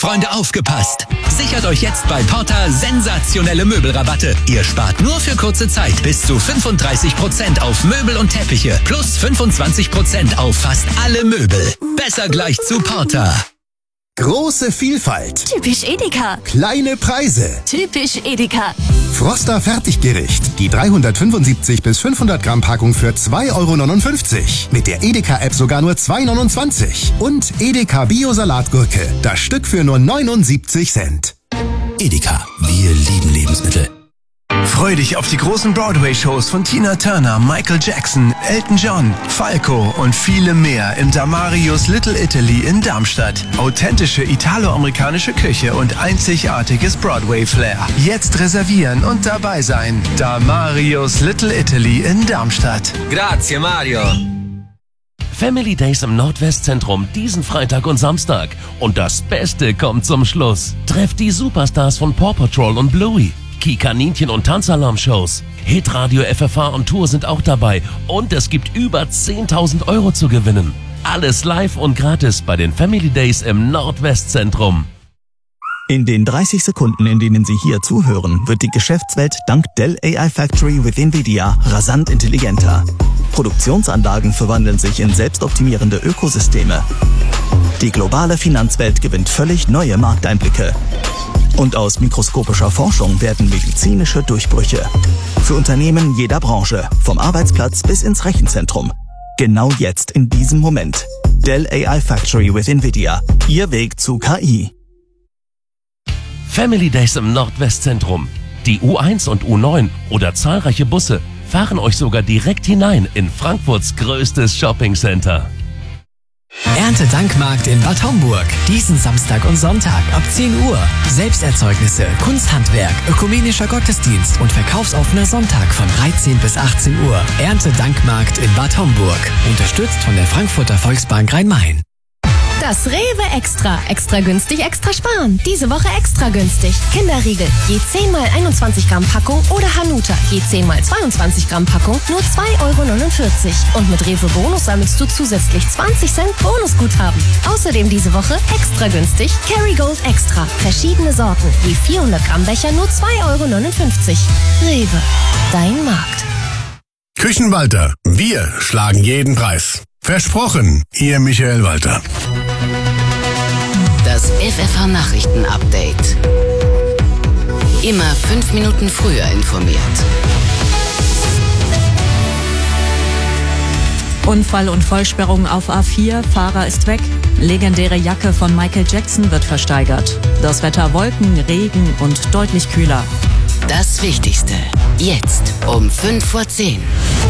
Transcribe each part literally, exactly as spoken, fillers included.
Freunde, aufgepasst! Sichert euch jetzt bei Porter sensationelle Möbelrabatte. Ihr spart nur für kurze Zeit bis zu fünfunddreißig Prozent auf Möbel und Teppiche plus fünfundzwanzig Prozent auf fast alle Möbel. Besser gleich zu Porter. Große Vielfalt. Typisch Edeka. Kleine Preise. Typisch Edeka. Froster Fertiggericht. Die dreihundertfünfundsiebzig bis fünfhundert Gramm Packung für zwei Euro neunundfünfzig. Mit der Edeka-App sogar nur zwei Euro neunundzwanzig. Und Edeka Bio-Salatgurke. Das Stück für nur neunundsiebzig Cent. Edeka. Wir lieben Lebensmittel. Freu dich auf die großen Broadway-Shows von Tina Turner, Michael Jackson, Elton John, Falco und viele mehr im Damarius Little Italy in Darmstadt. Authentische italo-amerikanische Küche und einzigartiges Broadway-Flair. Jetzt reservieren und dabei sein. Damarius Little Italy in Darmstadt. Grazie, Mario. Family Days im Nordwestzentrum diesen Freitag und Samstag. Und das Beste kommt zum Schluss. Trefft die Superstars von Paw Patrol und Bluey. Kaninchen- und Tanzalarm-Shows. Hitradio F F H und Tour sind auch dabei. Und es gibt über zehntausend Euro zu gewinnen. Alles live und gratis bei den Family Days im Nordwestzentrum. In den dreißig Sekunden, in denen Sie hier zuhören, wird die Geschäftswelt dank Dell A I Factory with NVIDIA rasant intelligenter. Produktionsanlagen verwandeln sich in selbstoptimierende Ökosysteme. Die globale Finanzwelt gewinnt völlig neue Markteinblicke. Und aus mikroskopischer Forschung werden medizinische Durchbrüche. Für Unternehmen jeder Branche, vom Arbeitsplatz bis ins Rechenzentrum. Genau jetzt, in diesem Moment. Dell A I Factory with NVIDIA. Ihr Weg zu K I. Family Days im Nordwestzentrum. Die U eins und U neun oder zahlreiche Busse fahren euch sogar direkt hinein in Frankfurts größtes Shoppingcenter. Erntedankmarkt in Bad Homburg. Diesen Samstag und Sonntag ab zehn Uhr. Selbsterzeugnisse, Kunsthandwerk, ökumenischer Gottesdienst und verkaufsoffener Sonntag von dreizehn bis achtzehn Uhr. Erntedankmarkt in Bad Homburg. Unterstützt von der Frankfurter Volksbank Rhein-Main. Das Rewe Extra. Extra günstig, extra sparen. Diese Woche extra günstig. Kinderriegel. Je zehn mal einundzwanzig Gramm Packung oder Hanuta. Je zehn mal zweiundzwanzig Gramm Packung. Nur zwei Euro neunundvierzig. Und mit Rewe Bonus sammelst du zusätzlich zwanzig Cent Bonusguthaben. Außerdem diese Woche extra günstig. Kerrygold Extra. Verschiedene Sorten. Je vierhundert Gramm Becher nur zwei Euro neunundfünfzig. Rewe. Dein Markt. Küchenwalter. Wir schlagen jeden Preis. Versprochen, Ihr Michael Walter. Das F F H-Nachrichten-Update. Immer fünf Minuten früher informiert. Unfall und Vollsperrung auf A vier, Fahrer ist weg. Legendäre Jacke von Michael Jackson wird versteigert. Das Wetter Wolken, Regen und deutlich kühler. Das Wichtigste, jetzt um fünf vor zehn.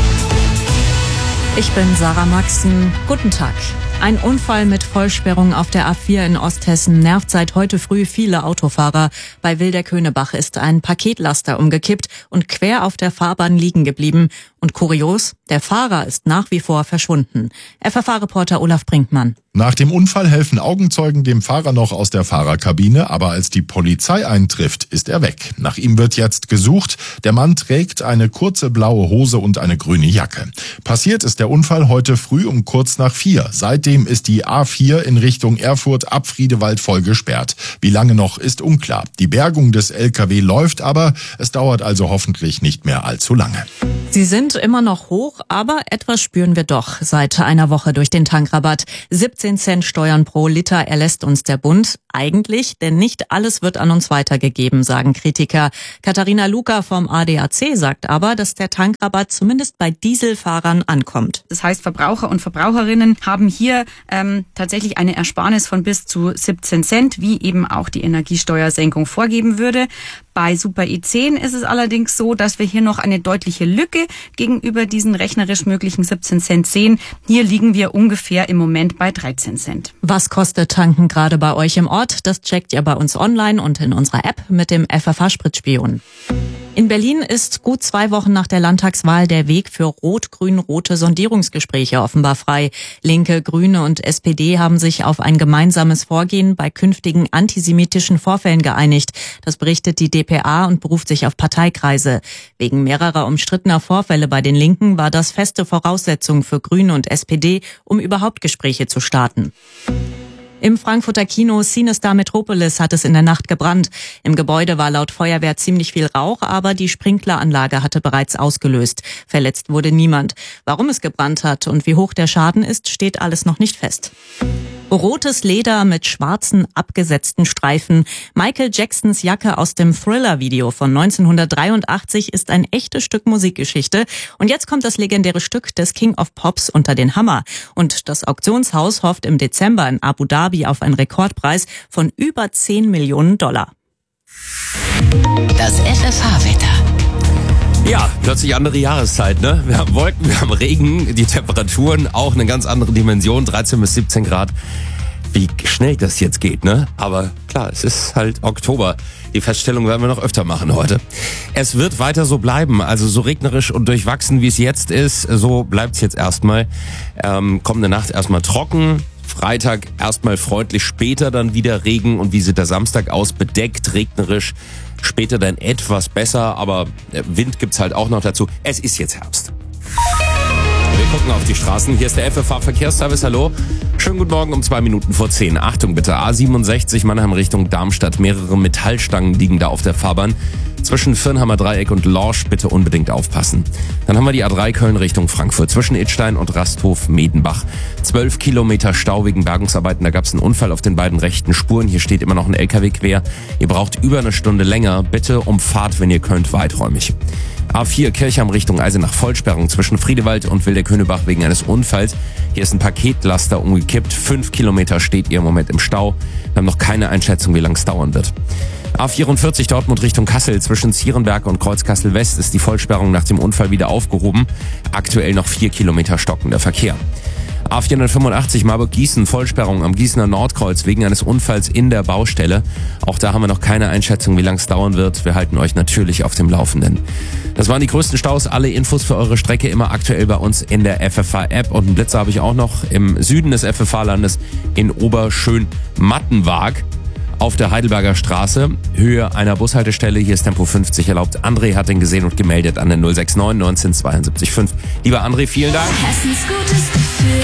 Ich bin Sarah Maxen. Guten Tag. Ein Unfall mit Vollsperrung auf der A vier in Osthessen nervt seit heute früh viele Autofahrer. Bei Wilderköhnebach ist ein Paketlaster umgekippt und quer auf der Fahrbahn liegen geblieben. Und kurios, der Fahrer ist nach wie vor verschwunden. F F H-Reporter Olaf Brinkmann. Nach dem Unfall helfen Augenzeugen dem Fahrer noch aus der Fahrerkabine, aber als die Polizei eintrifft, ist er weg. Nach ihm wird jetzt gesucht. Der Mann trägt eine kurze blaue Hose und eine grüne Jacke. Passiert ist der Unfall heute früh um kurz nach vier. Seitdem ist die A vier in Richtung Erfurt ab Friedewald voll gesperrt. Wie lange noch, ist unklar. Die Bergung des L K W läuft, aber es dauert also hoffentlich nicht mehr allzu lange. Sie sind immer noch hoch, aber etwas spüren wir doch seit einer Woche durch den Tankrabatt. siebzehn Cent Steuern pro Liter erlässt uns der Bund. Eigentlich, denn nicht alles wird an uns weitergegeben, sagen Kritiker. Katharina Luca vom A D A C sagt aber, dass der Tankrabatt zumindest bei Dieselfahrern ankommt. Das heißt, Verbraucher und Verbraucherinnen haben hier ähm, tatsächlich eine Ersparnis von bis zu siebzehn Cent, wie eben auch die Energiesteuersenkung vorgeben würde. Bei Super E zehn ist es allerdings so, dass wir hier noch eine deutliche Lücke gegenüber diesen rechnerisch möglichen siebzehn Cent sehen. Hier liegen wir ungefähr im Moment bei dreizehn Cent. Was kostet Tanken gerade bei euch im Ort? Das checkt ihr bei uns online und in unserer App mit dem F F H-Spritspion. In Berlin ist gut zwei Wochen nach der Landtagswahl der Weg für rot-grün-rote Sondierungsgespräche offenbar frei. Linke, Grüne und S P D haben sich auf ein gemeinsames Vorgehen bei künftigen antisemitischen Vorfällen geeinigt. Das berichtet die D P A und beruft sich auf Parteikreise. Wegen mehrerer umstrittener Vorfälle bei den Linken war das feste Voraussetzung für Grüne und S P D, um überhaupt Gespräche zu starten. Im Frankfurter Kino Cinestar Metropolis hat es in der Nacht gebrannt. Im Gebäude war laut Feuerwehr ziemlich viel Rauch, aber die Sprinkleranlage hatte bereits ausgelöst. Verletzt wurde niemand. Warum es gebrannt hat und wie hoch der Schaden ist, steht alles noch nicht fest. Rotes Leder mit schwarzen, abgesetzten Streifen. Michael Jacksons Jacke aus dem Thriller-Video von neunzehnhundertdreiundachtzig ist ein echtes Stück Musikgeschichte. Und jetzt kommt das legendäre Stück des King of Pops unter den Hammer. Und das Auktionshaus hofft im Dezember in Abu Dhabi auf einen Rekordpreis von über zehn Millionen Dollar. Das F F H-Wetter. Ja, plötzlich andere Jahreszeit, ne? Wir haben Wolken, wir haben Regen, die Temperaturen auch eine ganz andere Dimension, dreizehn bis siebzehn Grad. Wie schnell das jetzt geht, ne? Aber klar, es ist halt Oktober. Die Feststellung werden wir noch öfter machen heute. Es wird weiter so bleiben, also so regnerisch und durchwachsen, wie es jetzt ist, so bleibt's jetzt erstmal. Ähm, kommende Nacht erstmal trocken. Freitag erstmal freundlich, später dann wieder Regen und wie sieht der Samstag aus? Bedeckt, regnerisch, später dann etwas besser, aber Wind gibt's halt auch noch dazu. Es ist jetzt Herbst. Wir gucken auf die Straßen. Hier ist der F F H-Verkehrsservice. Hallo. Schönen guten Morgen um zwei Minuten vor zehn. Achtung bitte, A siebenundsechzig Mannheim Richtung Darmstadt. Mehrere Metallstangen liegen da auf der Fahrbahn. Zwischen Firnhammer Dreieck und Lorsch bitte unbedingt aufpassen. Dann haben wir die A drei Köln Richtung Frankfurt. Zwischen Idstein und Rasthof-Medenbach. Zwölf Kilometer Stau wegen Bergungsarbeiten. Da gab es einen Unfall auf den beiden rechten Spuren. Hier steht immer noch ein L K W quer. Ihr braucht über eine Stunde länger. Bitte umfahrt, wenn ihr könnt, weiträumig. A vier Kirchheim Richtung Eisenach. Vollsperrung zwischen Friedewald und Wildekönigbach wegen eines Unfalls. Hier ist ein Paketlaster umgekippt. Fünf Kilometer steht ihr im Moment im Stau. Wir haben noch keine Einschätzung, wie lang es dauern wird. A vierundvierzig Dortmund Richtung Kassel. Zwischen Zierenberg und Kreuzkassel West ist die Vollsperrung nach dem Unfall wieder aufgehoben. Aktuell noch vier Kilometer stockender Verkehr. A vierhundertfünfundachtzig Marburg-Gießen, Vollsperrung am Gießener Nordkreuz wegen eines Unfalls in der Baustelle. Auch da haben wir noch keine Einschätzung, wie lang es dauern wird. Wir halten euch natürlich auf dem Laufenden. Das waren die größten Staus. Alle Infos für eure Strecke immer aktuell bei uns in der F F H-App. Und einen Blitzer habe ich auch noch im Süden des F F H-Landes in Oberschön-Mattenwag. Auf der Heidelberger Straße, Höhe einer Bushaltestelle, hier ist Tempo fünfzig erlaubt. André hat den gesehen und gemeldet an der null sechs neun neunzehn zweiundsiebzig fünf. Lieber André, vielen Dank. Hessens gutes Gefühl.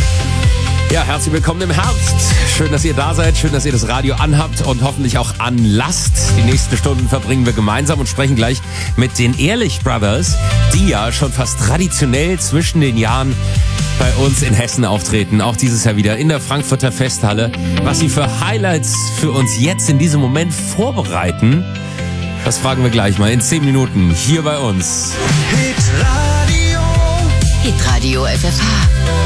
Ja, herzlich willkommen im Herbst. Schön, dass ihr da seid, schön, dass ihr das Radio anhabt und hoffentlich auch anlasst. Die nächsten Stunden verbringen wir gemeinsam und sprechen gleich mit den Ehrlich Brothers, die ja schon fast traditionell zwischen den Jahren bei uns in Hessen auftreten. Auch dieses Jahr wieder in der Frankfurter Festhalle. Was sie für Highlights für uns jetzt in diesem Moment vorbereiten, das fragen wir gleich mal in zehn Minuten hier bei uns. Hitradio. Hitradio F F H.